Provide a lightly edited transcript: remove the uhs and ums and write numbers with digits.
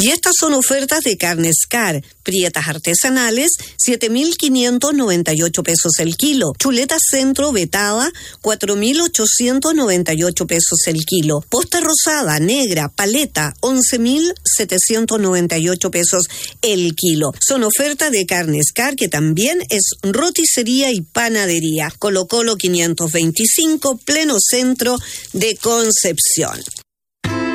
Y estas son ofertas de carnes Car, prietas artesanales, 7.598 pesos el kilo. Chuleta centro vetada, 4.898 pesos el kilo. Posta rosada, negra, paleta, 11.798 pesos el kilo. Son ofertas de carnes Car, que también es roticería y panadería. Colo Colo 525, pleno centro de Concepción.